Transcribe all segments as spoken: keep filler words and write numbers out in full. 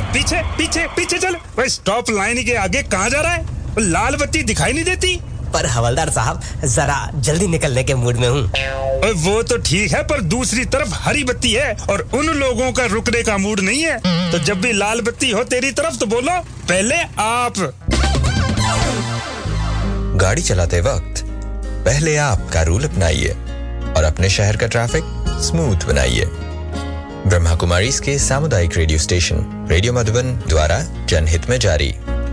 पीछे पीछे पीछे चल। भाई स्टॉप लाइन के आगे कहाँ जा रहा है? लाल बत्ती दिखाई नहीं देती। पर हवलदार साहब जरा जल्दी निकलने के मूड में हूँ। वो तो ठीक है, पर दूसरी तरफ हरी बत्ती है और उन लोगों का रुकने का मूड नहीं है। तो जब भी लाल बत्ती हो तेरी तरफ तो बोलो पहले आप। गाड़ी चलाते वक्त पहले आप का रूल अपनाइए और अपने शहर का ट्रैफिक स्मूथ बनाइए। ब्रह्मा कुमारीज के सामुदायिक रेडियो स्टेशन रेडियो मधुबन द्वारा जनहित में जारी।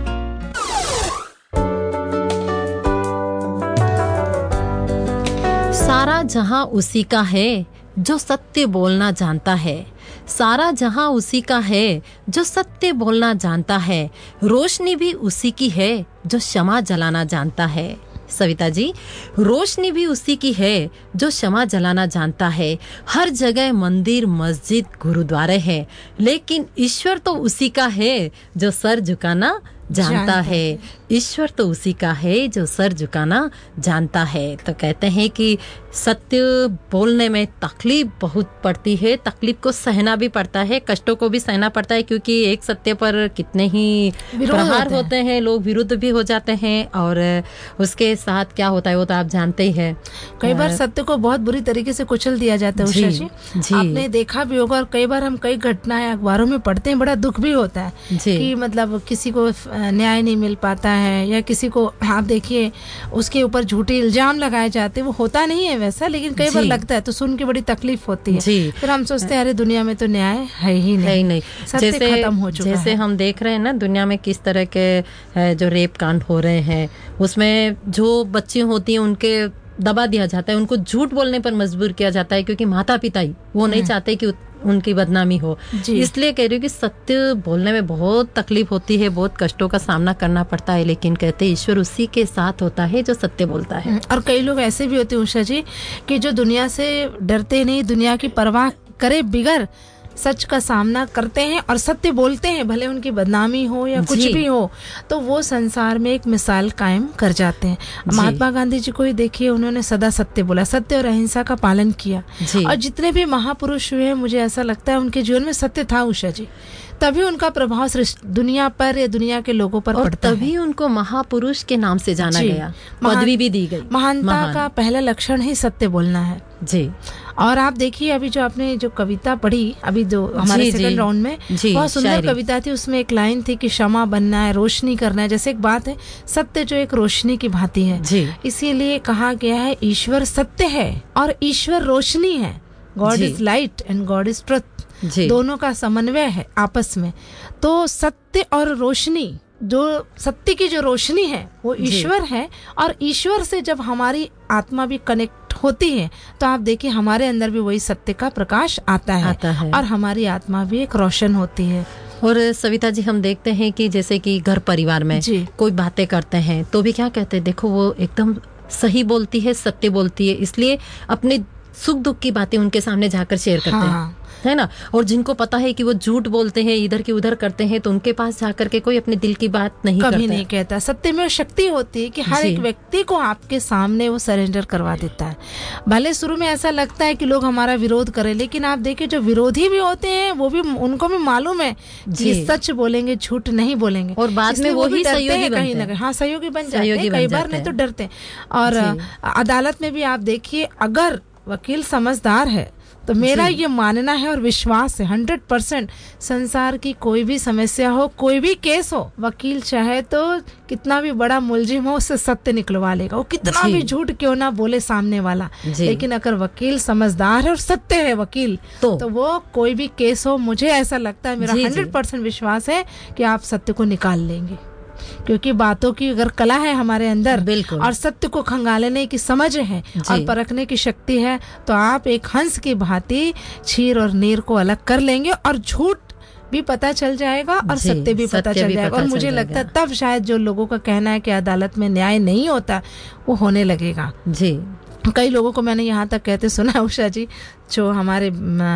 सारा जहां उसी का है जो सत्य बोलना जानता है। सारा जहां उसी का है जो सत्य बोलना जानता है। रोशनी भी उसी की है जो क्षमा जलाना जानता है। सविता जी, रोशनी भी उसी की है जो क्षमा जलाना जानता है। हर जगह मंदिर, मस्जिद, गुरुद्वारे हैं, लेकिन ईश्वर तो उसी का है जो सर झुकाना जानता है। ईश्वर तो उसी का है जो सर झुकाना जानता है। तो कहते हैं कि सत्य बोलने में तकलीफ बहुत पड़ती है, तकलीफ को सहना भी पड़ता है, कष्टों को भी सहना पड़ता है, क्योंकि एक सत्य पर कितने ही प्रहार होते हैं, लोग विरुद्ध भी हो जाते हैं और उसके साथ क्या होता है वो तो आप जानते ही हैं। कई बार सत्य को बहुत बुरी तरीके से कुचल दिया जाता है उषा जी, जी। आपने देखा भी होगा और कई बार हम कई घटनाएं अखबारों में पढ़ते हैं, बड़ा दुख भी होता है कि मतलब किसी को न्याय नहीं मिल पाता है या किसी को आप देखिए उसके ऊपर झूठे इल्जाम लगाए जाते हैं। वो होता नहीं है वैसा, लेकिन कई बार लगता है तो सुन के बड़ी तकलीफ होती है। फिर हम सोचते हैं अरे दुनिया में तो न्याय है ही नहीं, है ही नहीं। जैसे खत्म हो चुका जैसे है। हम देख रहे हैं ना दुनिया में किस तरह के जो रेप कांड हो रहे हैं, उसमें जो बच्ची होती हैं उनके दबा दिया जाता है, उनको झूठ बोलने पर मजबूर किया जाता है, क्योंकि माता पिता ही वो नहीं चाहते कि उनकी बदनामी हो। इसलिए कह रही हूँ कि सत्य बोलने में बहुत तकलीफ होती है, बहुत कष्टों का सामना करना पड़ता है, लेकिन कहते हैं ईश्वर उसी के साथ होता है जो सत्य बोलता है। और कई लोग ऐसे भी होते हैं उषा जी कि जो दुनिया से डरते नहीं, दुनिया की परवाह करे बिगर सच का सामना करते हैं और सत्य बोलते हैं, भले उनकी बदनामी हो या कुछ भी हो, तो वो संसार में एक मिसाल कायम कर जाते हैं। महात्मा गांधी जी को ही देखिए, उन्होंने सदा सत्य बोला, सत्य और अहिंसा का पालन किया। और जितने भी महापुरुष हुए मुझे ऐसा लगता है उनके जीवन में सत्य था उषा जी, तभी उनका प्रभाव दुनिया पर या दुनिया के लोगों पर पड़ता है। तभी उनको महापुरुष के नाम से जाना गया, पदवी भी दी गई। महानता का पहला लक्षण ही सत्य बोलना है जी। और आप देखिए अभी जो आपने जो कविता पढ़ी अभी जो हमारे सेकंड राउंड में, बहुत सुंदर कविता थी। उसमें एक लाइन थी कि क्षमा बनना है, रोशनी करना है। जैसे एक बात है, सत्य जो एक रोशनी की भांति है, इसीलिए कहा गया है ईश्वर सत्य है और ईश्वर रोशनी है। God is light and God is truth, दोनों का समन्वय है आपस में। तो सत्य और रोशनी, जो सत्य की जो रोशनी है वो ईश्वर है, और ईश्वर से जब हमारी आत्मा भी कनेक्ट होती है तो आप देखिए हमारे अंदर भी वही सत्य का प्रकाश आता है, आता है। और हमारी आत्मा भी एक रोशन होती है। और सविता जी, हम देखते हैं कि जैसे कि घर परिवार में कोई बातें करते हैं तो भी क्या कहते हैं, देखो वो एकदम सही बोलती है, सत्य बोलती है, इसलिए अपने सुख दुख की बातें उनके सामने जाकर शेयर करते हाँ। हैं, है ना। और जिनको पता है कि वो झूठ बोलते हैं, इधर की उधर करते हैं, तो उनके पास जाकर के कोई अपने दिल की बात नहीं कभी करता नहीं कहता। सत्य में शक्ति होती है कि हर एक व्यक्ति को आपके सामने वो सरेंडर करवा देता है। भले शुरू में ऐसा लगता है कि लोग हमारा विरोध करें, लेकिन आप देखिए जो विरोधी भी होते हैं वो भी, उनको भी मालूम है कि सच बोलेंगे, झूठ नहीं बोलेंगे, और बाद में वो ही सहयोगी कहीं ना कहीं हाँ सहयोगी बन जाते हैं, कई बार नहीं तो डरते हैं। और अदालत में भी आप देखिए, अगर वकील समझदार है तो मेरा ये मानना है और विश्वास है हंड्रेड परसेंट, संसार की कोई भी समस्या हो, कोई भी केस हो, वकील चाहे तो कितना भी बड़ा मुलजिम हो उससे सत्य निकलवा लेगा, वो कितना भी झूठ क्यों ना बोले सामने वाला। लेकिन अगर वकील समझदार है और सत्य है वकील, तो, तो वो कोई भी केस हो, मुझे ऐसा लगता है, मेरा हंड्रेड परसेंट विश्वास है कि आप सत्य को निकाल लेंगे। क्योंकि बातों की अगर कला है हमारे अंदर और सत्य को खंगालने की समझ है और परखने की शक्ति है, तो आप एक हंस की भांति क्षीर और नीर को अलग कर लेंगे और झूठ भी पता चल जाएगा और सत्य भी पता चल जाएगा। और मुझे लगता है तब शायद जो लोगों का कहना है कि अदालत में न्याय नहीं होता, वो होने लगेगा जी। कई लोगों को मैंने यहाँ तक कहते सुना उषा जी, जो हमारे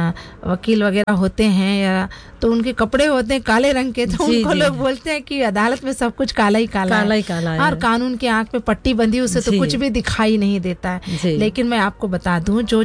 वकील वगैरह होते हैं या तो उनके कपड़े होते हैं काले रंग के, तो उनको लोग बोलते हैं कि अदालत में सब कुछ काला ही काला, काला, ही काला है, और कानून की आंख पे पट्टी बंधी, उससे तो कुछ भी दिखाई नहीं देता है। लेकिन मैं आपको बता दूं, जो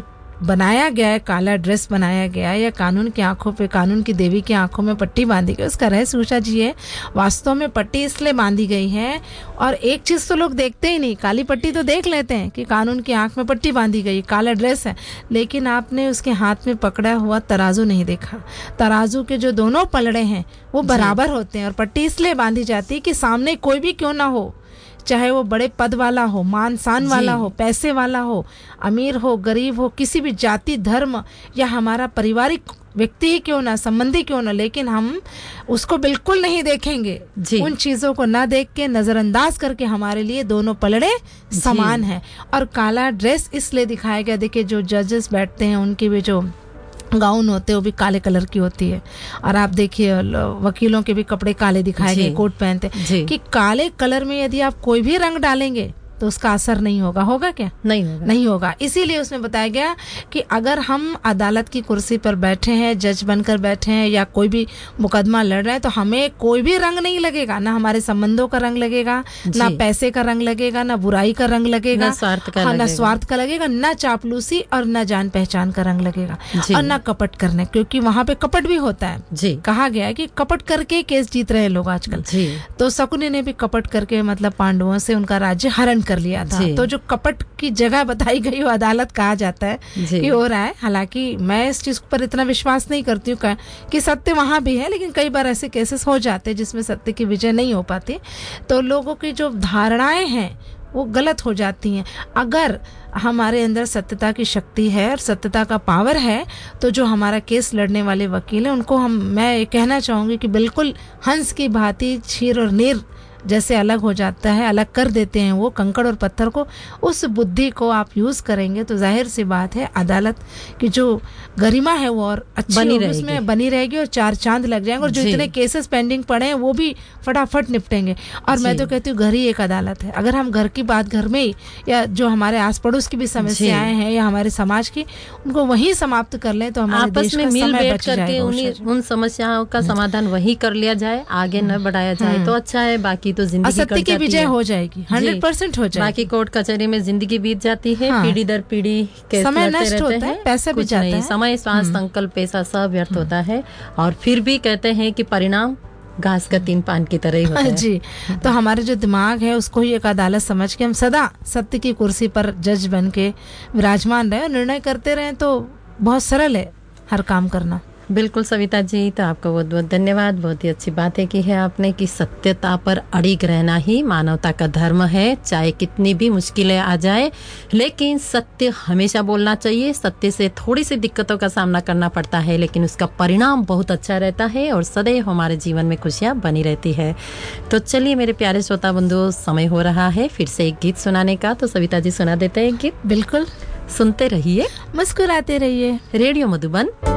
बनाया गया है, काला ड्रेस बनाया गया है, या कानून की आंखों पे, कानून की देवी की आंखों में पट्टी बांधी गई, उसका रहस्य उषा जी है। वास्तव में पट्टी इसलिए बांधी गई है, और एक चीज तो लोग देखते ही नहीं, काली पट्टी तो देख लेते हैं कि कानून की आंख में पट्टी बांधी गई, काला ड्रेस है, लेकिन आपने उसके हाथ में पकड़ा हुआ तराजू नहीं देखा। तराजू के जो दोनों पलड़े हैं वो बराबर होते हैं, और पट्टी इसलिए बांधी जाती है कि सामने कोई भी क्यों ना हो, चाहे वो बड़े पद वाला हो, मान शान वाला हो, पैसे वाला हो, अमीर हो, गरीब हो, किसी भी जाति, धर्म या हमारा पारिवारिक व्यक्ति ही क्यों ना, संबंधी क्यों ना, लेकिन हम उसको बिल्कुल नहीं देखेंगे। उन चीजों को ना देख के, नजरअंदाज करके हमारे लिए दोनों पलड़े समान हैं। और काला ड्रेस इसलिए दिखाया गया, देखिए जो जजेस बैठते हैं उनकी भी जो गाउन होते हैं वो भी काले कलर की होती है, और आप देखिए वकीलों के भी कपड़े काले दिखाए गए, कोट पहनते, कि काले कलर में यदि आप कोई भी रंग डालेंगे तो उसका असर नहीं होगा। होगा क्या? नहीं होगा। नहीं होगा। इसीलिए उसमें बताया गया कि अगर हम अदालत की कुर्सी पर बैठे हैं, जज बनकर बैठे हैं, या कोई भी मुकदमा लड़ रहे हैं, तो हमें कोई भी रंग नहीं लगेगा, ना हमारे संबंधों का रंग लगेगा, ना पैसे का रंग लगेगा, ना बुराई का रंग लगेगा, ना स्वार्थ का, हाँ, ना स्वार्थ का लगेगा, ना चापलूसी और ना जान पहचान का रंग लगेगा, और ना कपट करने, क्योंकि वहाँ पे कपट भी होता है। जी। कहा गया है कि कपट करके केस जीत रहे हैं लोग आजकल। तो शकुनी ने भी कपट करके मतलब पांडवों से उनका राज्य हरण कर लिया था। तो जो कपट की जगह बताई गई वो अदालत कहा जाता है कि हो रहा है। हालांकि मैं इस चीज पर इतना विश्वास नहीं करती हूँ कि सत्य वहां भी है, लेकिन कई बार ऐसे केसेस हो जाते हैं जिसमें सत्य की विजय नहीं हो पाती, तो लोगों की जो धारणाएं हैं वो गलत हो जाती हैं। अगर हमारे अंदर सत्यता की शक्ति है और सत्यता का पावर है, तो जो हमारा केस लड़ने वाले वकील हैं उनको हम मैं ये कहना चाहूँगी कि बिल्कुल हंस की भांति क्षीर और नीर जैसे अलग हो जाता है, अलग कर देते हैं वो कंकड़ और पत्थर को। उस बुद्धि को आप यूज करेंगे तो जाहिर सी बात है अदालत की जो गरिमा है वो और अच्छी बनी रहेगी, उसमें बनी रहेगी, और चार चांद लग जाएंगे, और जो इतने केसेस पेंडिंग पड़े हैं वो भी फटाफट निपटेंगे। और मैं तो कहती हूँ घर ही एक अदालत है। अगर हम घर की बात घर में ही, या जो हमारे आस पड़ोस की भी समस्याएं हैं या हमारे समाज की, उनको वहीं समाप्त कर लें तो हमारे देश में मिल बैठ करके उन समस्याओं का समाधान वहीं कर लिया जाए, आगे न बढ़ाया जाए तो अच्छा है। बाकी तो जिंदगी सत्य की विजय हो जाएगी, हंड्रेड परसेंट हो जाएगी। बाकी कोर्ट कचहरी में जिंदगी बीत जाती है, हाँ। पीढ़ी दर पीढ़ी समय नष्ट होता है, पैसा भी जाता है, समय, श्वास, संकल्प, पैसा सब व्यर्थ होता है, और फिर भी कहते हैं कि परिणाम घास का तीन पान की तरह ही होता है। जी। तो हमारे जो दिमाग है उसको ही एक अदालत समझ के हम सदा सत्य की कुर्सी पर जज बन के विराजमान रहे और निर्णय करते रहे, तो बहुत सरल है हर काम करना। बिल्कुल सविता जी, तो आपका बहुत बहुत धन्यवाद। बहुत ही अच्छी बात है की है आपने कि सत्यता पर अड़िग रहना ही मानवता का धर्म है, चाहे कितनी भी मुश्किलें आ जाए, लेकिन सत्य हमेशा बोलना चाहिए। सत्य से थोड़ी सी दिक्कतों का सामना करना पड़ता है, लेकिन उसका परिणाम बहुत अच्छा रहता है और सदैव हमारे जीवन में खुशियाँ बनी रहती है। तो चलिए मेरे प्यारे श्रोता बंधुओं, समय हो रहा है फिर से एक गीत सुनाने का, तो सविता जी सुना देते हैं गीत। बिल्कुल, सुनते रहिए, मुस्कुराते रहिए। रेडियो मधुबन